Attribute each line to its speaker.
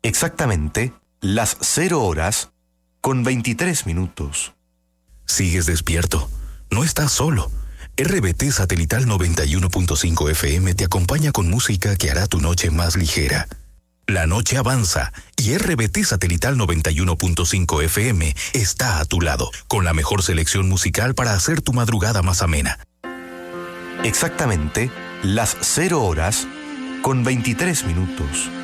Speaker 1: Exactamente las 0 horas con 23 minutos.
Speaker 2: Sigues despierto. No estás solo. RBT Satelital 91.5 FM te acompaña con música que hará tu noche más ligera. La noche avanza y RBT Satelital 91.5 FM está a tu lado, con la mejor selección musical para hacer tu madrugada más amena.
Speaker 1: Exactamente las 0 horas con 23 minutos.